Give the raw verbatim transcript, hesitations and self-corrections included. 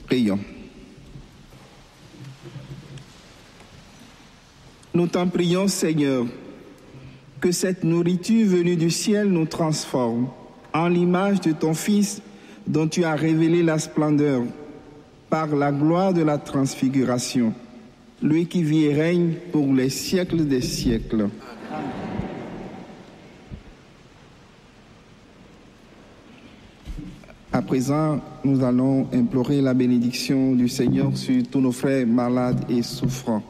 Prions. Nous t'en prions, Seigneur, que cette nourriture venue du ciel nous transforme en l'image de ton Fils dont tu as révélé la splendeur par la gloire de la transfiguration, lui qui vit et règne pour les siècles des siècles. Amen. À présent, nous allons implorer la bénédiction du Seigneur sur tous nos frères malades et souffrants.